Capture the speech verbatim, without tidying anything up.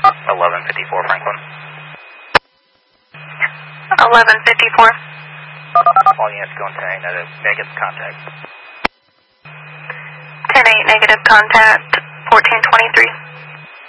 eleven fifty-four Franklin. eleven fifty-four. All units going to negative, negative contact. ten eight negative contact, fourteen twenty-three.